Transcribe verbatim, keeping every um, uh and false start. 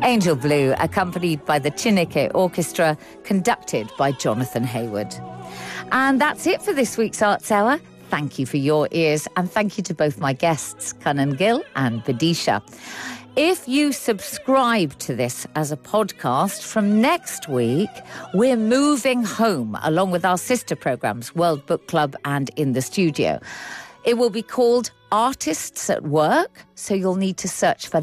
Angel Blue, accompanied by the Chineke Orchestra, conducted by Jonathan Hayward. And that's it for this week's Arts Hour. Thank you for your ears, and thank you to both my guests, Kanan Gill and Vidisha. If you subscribe to this as a podcast, from next week, we're moving home along with our sister programmes, World Book Club and In the Studio. It will be called Artists at Work, so you'll need to search for